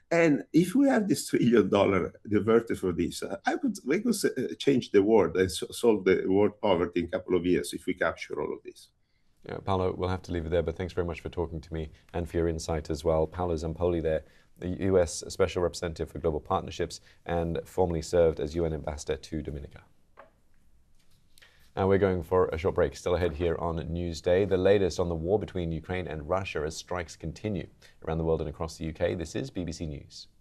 And if we have this $1 trillion diverted for this, we could change the world and solve the world poverty in a couple of years if we capture all of this. Yeah, Paolo, we'll have to leave it there, but thanks very much for talking to me and for your insight as well. Paolo Zampoli there, the US Special Representative for Global Partnerships and formerly served as UN Ambassador to Dominica. Now we're going for a short break. Still ahead here on Newsday. The latest on the war between Ukraine and Russia as strikes continue around the world and across the UK. This is BBC News.